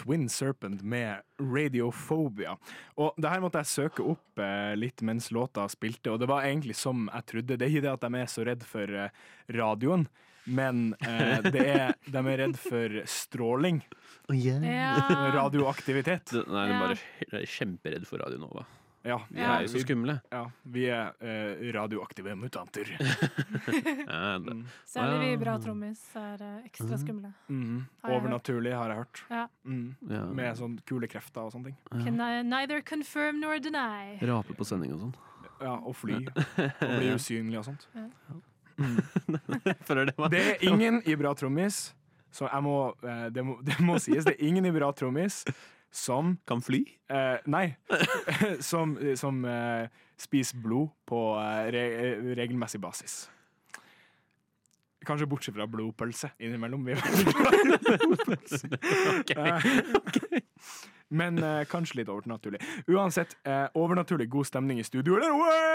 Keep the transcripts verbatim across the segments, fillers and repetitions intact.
Wind Serpent med Radiophobia. Og det her måtte jeg søke opp eh, litt mens låta spilte, og det var egentlig som jeg trodde. Det er ikke det at de er så redd for eh, radioen, men eh, det er, de er redd for stråling. Oh, yeah. Ja. Radioaktivitet. Det, nei, de Ja. er bare kjemperedd for Radio Nova. Ja, De er jo så skumle. Ja, vi er eh, radioaktive mutanter. Ja, det, Særlig vi bra trommis er eh, ekstra skumle. Mm. Har jeg Overnaturlig, har jeg hørt. Ja. Mm. ja. Med sånn kule krefter og sånne ting. Can I neither confirm nor deny. Rape på sending og sånn. Ja, og fly. Og bli usynlig og sånt. Føler det var Det er ingen i Bra Trommis, så jeg må, eh, det, må, det må sies, det er ingen i Bra Trommis som Kan fly? eh, Nei. som som eh, spiser blod på eh, re regelmessig basis. Kanskje bortsett fra blodpølse innimellom. Vi er veldig glad i blodpølse. Eh, Men eh, kanskje litt overnaturlig. Uansett, eh, overnaturlig god stemning i studio. Eller?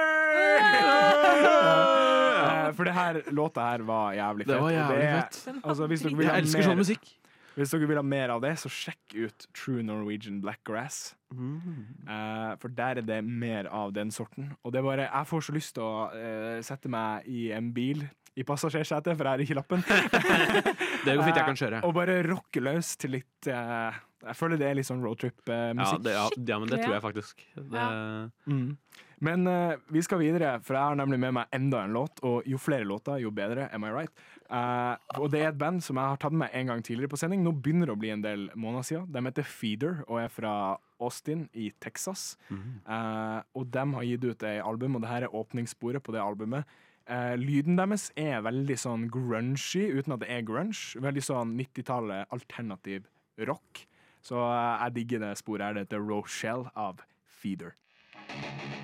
Eh, for det her låta her var jævlig fett. Det var og jævlig er- fett. Altså, hvis dere vil ha Jeg elsker mer- sånn musikk. Hvis dere vil ha mer av det, så sjekk ut True Norwegian Blackgrass. Eh, for der er det mer av den sorten. Og det er bare, jeg får så lyst til å eh, sette meg i en bil i passasjersetet, for jeg har ikke lappen. Det går fint, jeg kan kjøre. Eh, og bare rocke løs til litt eh, Jeg føler det er litt sånn Ja, roadtrip-musikk. det, ja, ja, men det tror jeg faktisk. Det, Ja. Mm. Men eh, vi skal videre, for jeg har nemlig med meg enda en låt. Og jo flere låter, jo bedre. Am I right? Eh, og det er et band som jeg har tatt med en gang tidligere på sending. Nå begynner det å bli en del måneder siden. De heter Feeder og er fra Austin i Texas. Eh, og de har gitt ut ei album, og det her er åpningssporet på det albumet. Eh, lyden deres er veldig sånn grungy, uten at det er grunge. Veldig sånn nittitallet alternativ rock. Så eh, jeg digger det sporet her. Det heter Rochelle av Feeder.